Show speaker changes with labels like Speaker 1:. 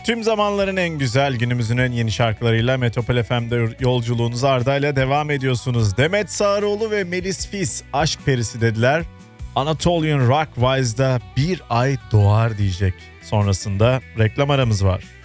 Speaker 1: Tüm zamanların en güzel, günümüzün en yeni şarkılarıyla Metropol FM'de yolculuğunuz Arda ile devam ediyorsunuz. Demet Sağaroğlu ve Melis Fis aşk perisi dediler. Anatolian Rock Wise'da bir ay doğar diyecek. Sonrasında reklam aramız var.